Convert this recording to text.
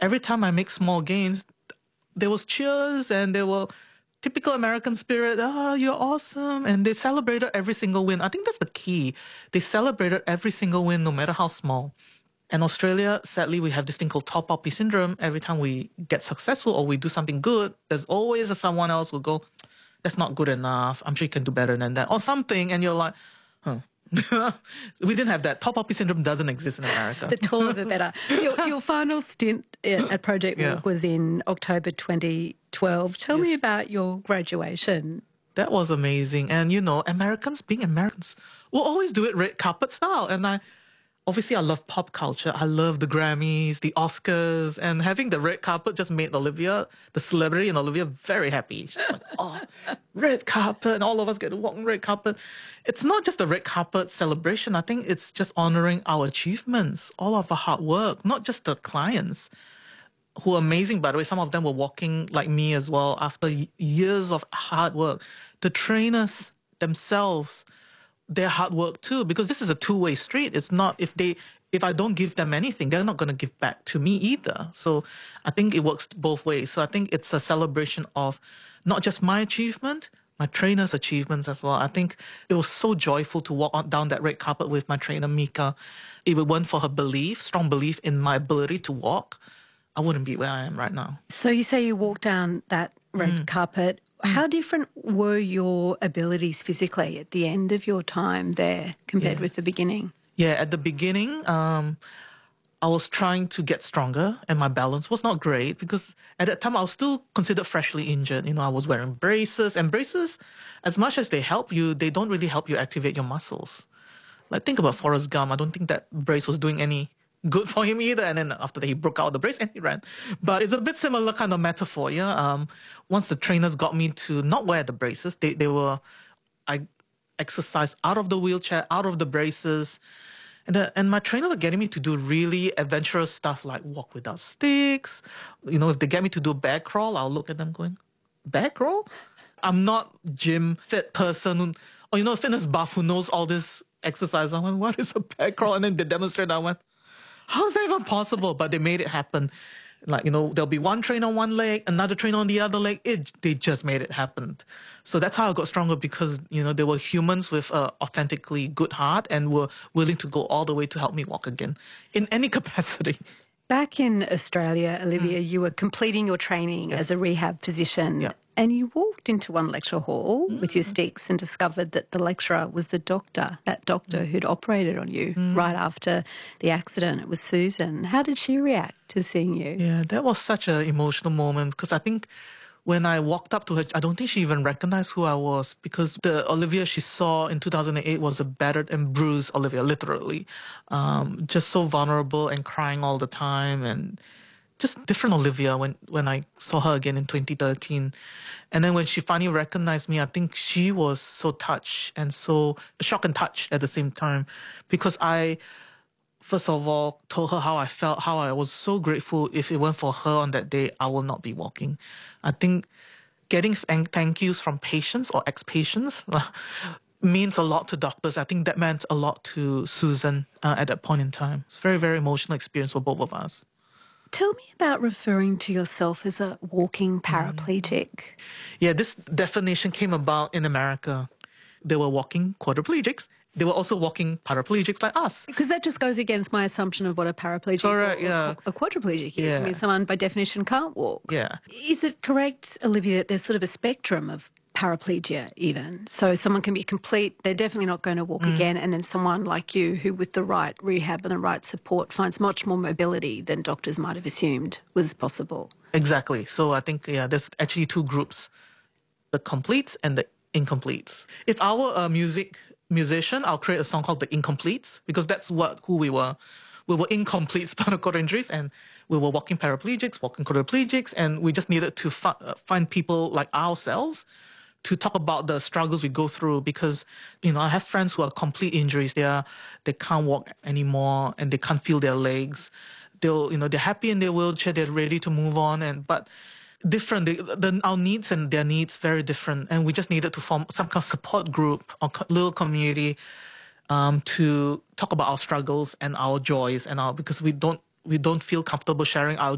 every time I make small gains, there was cheers and there were typical American spirit. Oh, you're awesome. And they celebrated every single win. I think that's the key. They celebrated every single win, no matter how small. And Australia, sadly, we have this thing called tall poppy syndrome. Every time we get successful or we do something good, there's always someone else will go, that's not good enough. I'm sure you can do better than that. Or something. And you're like, huh. We didn't have that. Tall poppy syndrome doesn't exist in America. The taller the better. Your final stint at Project Walk was in October 2012. Tell me about your graduation. That was amazing. And, you know, Americans being Americans will always do it red carpet style. And obviously, I love pop culture. I love the Grammys, the Oscars, and having the red carpet just made Olivia, the celebrity in Olivia, very happy. She's like, oh, red carpet, and all of us get to walk on red carpet. It's not just a red carpet celebration. I think it's just honoring our achievements, all of our hard work, not just the clients, who are amazing, by the way. Some of them were walking like me as well after years of hard work. The trainers themselves, their hard work too, because this is a two-way street. It's not if I don't give them anything, they're not going to give back to me either. So I think it works both ways. So I think it's a celebration of not just my achievement, my trainer's achievements as well. I think it was so joyful to walk down that red carpet with my trainer, Mika. If it weren't for her strong belief in my ability to walk, I wouldn't be where I am right now. So you say you walked down that red carpet. How different were your abilities physically at the end of your time there compared with the beginning? Yeah, at the beginning, I was trying to get stronger and my balance was not great because at that time I was still considered freshly injured. You know, I was wearing braces, and braces, as much as they help you, they don't really help you activate your muscles. Like, think about Forrest Gump. I don't think that brace was doing any good for him either. And then after that, he broke out the brace and he ran. But it's a bit similar kind of metaphor, yeah. Once the trainers got me to not wear the braces, I exercised out of the wheelchair, out of the braces. And my trainers are getting me to do really adventurous stuff like walk without sticks. You know, if they get me to do bear crawl, I'll look at them going, bear crawl? I'm not gym fit person or, you know, fitness buff who knows all this exercise. I went, what is a bear crawl? And then they demonstrated, I went, how is that even possible? But they made it happen. Like, you know, there'll be one trainer on one leg, another trainer on the other leg. They just made it happen. So that's how I got stronger because, you know, there were humans with an authentically good heart and were willing to go all the way to help me walk again in any capacity. Back in Australia, Olivia, you were completing your training as a rehab physician. Yeah. And you walked into one lecture hall with your sticks and discovered that the lecturer was that doctor who'd operated on you right after the accident. It was Susan. How did she react to seeing you? Yeah, that was such an emotional moment because I think when I walked up to her, I don't think she even recognized who I was because the Olivia she saw in 2008 was a battered and bruised Olivia, literally. Just so vulnerable and crying all the time and just different Olivia when I saw her again in 2013. And then when she finally recognized me, I think she was so touched and so shocked and touched at the same time because I, first of all, told her how I felt, how I was so grateful. If it weren't for her on that day, I will not be walking. I think getting thank yous from patients or ex-patients means a lot to doctors. I think that meant a lot to Susan at that point in time. It's a very, very emotional experience for both of us. Tell me about referring to yourself as a walking paraplegic. Yeah, this definition came about in America. They were walking quadriplegics. They were also walking paraplegics like us. Because that just goes against my assumption of what a paraplegic or a quadriplegic is. I mean, someone by definition can't walk. Yeah. Is it correct, Olivia, that there's sort of a spectrum of paraplegia even? So someone can be complete, they're definitely not going to walk again, and then someone like you who with the right rehab and the right support finds much more mobility than doctors might have assumed was possible. Exactly. So I think, there's actually two groups, the completes and the incompletes. If I were a musician, I'll create a song called The Incompletes because that's who we were. We were incomplete spinal cord injuries and we were walking paraplegics, walking quadriplegics, and we just needed to find people like ourselves to talk about the struggles we go through because, you know, I have friends who are complete injuries. They can't walk anymore and they can't feel their legs. They're happy in their wheelchair. They're ready to move on, but different. Our needs and their needs very different. And we just needed to form some kind of support group or little community to talk about our struggles and our joys because we don't feel comfortable sharing our